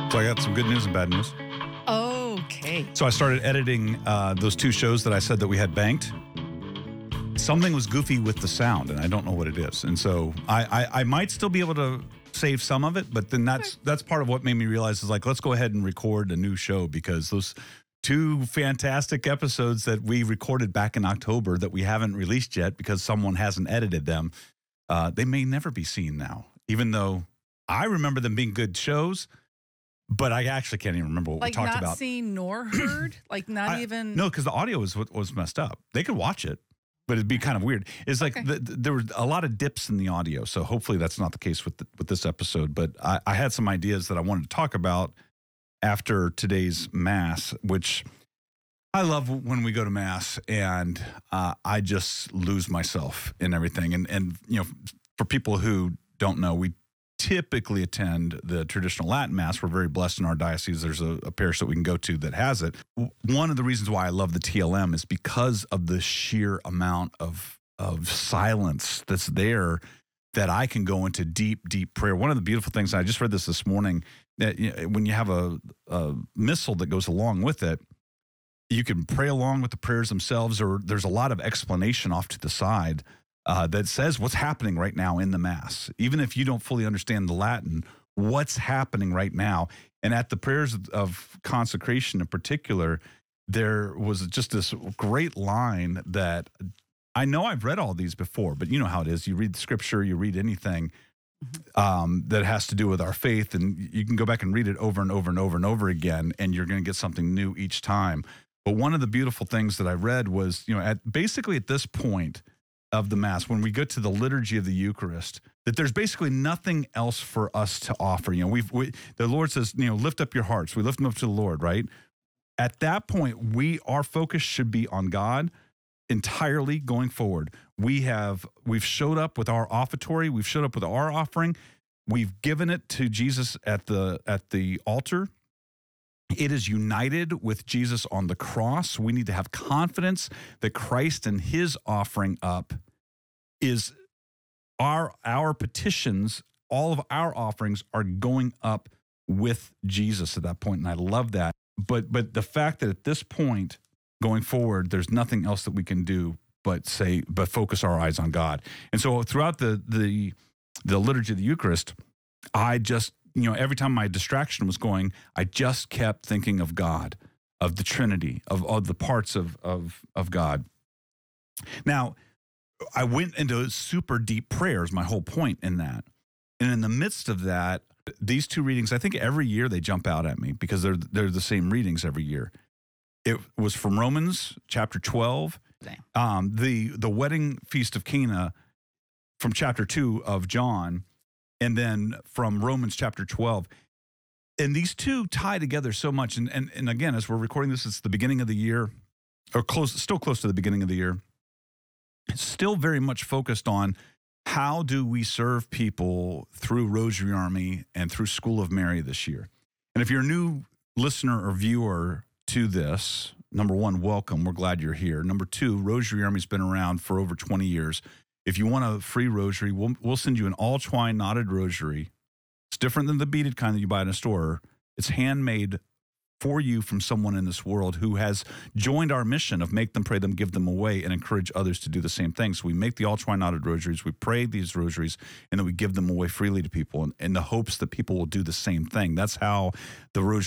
So I got some good news and bad news. Okay. So I started editing those two shows that I said that we had banked. Something was goofy with the sound, and I don't know what it is. And so I might still be able to save some of it, but then that's part of what made me realize is like, let's go ahead and record a new show, because those two fantastic episodes that we recorded back in October that we haven't released yet because someone hasn't edited them, they may never be seen now, even though I remember them being good shows. But I actually can't even remember what we talked about. Like not seen nor heard? Like not even? No, because the audio was messed up. They could watch it, but it'd be kind of weird. It's like there were a lot of dips in the audio, so hopefully that's not the case with this episode. But I had some ideas that I wanted to talk about after today's Mass, which I love when we go to Mass, and I just lose myself in everything. And you know, for people who don't know, we typically attend the traditional Latin Mass. We're very blessed in our diocese. There's a parish that we can go to that has it. One of the reasons why I love the TLM is because of the sheer amount of silence that's there, that I can go into deep, deep prayer. One of the beautiful things, I just read this morning, that when you have a missal that goes along with it, you can pray along with the prayers themselves, or there's a lot of explanation off to the side that says what's happening right now in the Mass. Even if you don't fully understand the Latin, what's happening right now. And at the prayers of consecration in particular, there was just this great line that I know I've read all these before, but you know how it is. You read the scripture, you read anything that has to do with our faith, and you can go back and read it over and over and over and over again, and you're going to get something new each time. But one of the beautiful things that I read was, you know, basically at this point of the Mass, when we get to the liturgy of the Eucharist, that there's basically nothing else for us to offer. You know, the Lord says, you know, lift up your hearts. We lift them up to the Lord, right? At that point, our focus should be on God entirely going forward. We've showed up with our offertory. We've showed up with our offering. We've given it to Jesus at the altar. It is united with Jesus on the cross. We need to have confidence that Christ and his offering up is our petitions. All of our offerings are going up with Jesus at that point, and I love that. But the fact that at this point going forward, there's nothing else that we can do but focus our eyes on God. And so throughout the liturgy of the Eucharist, I just, you know, every time my distraction was going, I just kept thinking of God, of the Trinity, of the parts of God. Now, I went into super deep prayers, my whole point in that. And in the midst of that, these two readings, I think every year they jump out at me because they're the same readings every year. It was from Romans chapter 12, the wedding feast of Cana from chapter 2 of John, and then from Romans chapter 12. And these two tie together so much. And again, as we're recording this, it's the beginning of the year, or still close to the beginning of the year. It's still very much focused on how do we serve people through Rosary Army and through School of Mary this year. And if you're a new listener or viewer to this, number one, welcome. We're glad you're here. Number two, Rosary Army's been around for over 20 years. If you want a free rosary, we'll send you an all-twine knotted rosary. It's different than the beaded kind that you buy in a store. It's handmade for you from someone in this world who has joined our mission of make them, pray them, give them away, and encourage others to do the same thing. So we make the all-twine knotted rosaries, we pray these rosaries, and then we give them away freely to people in the hopes that people will do the same thing. That's how the rosary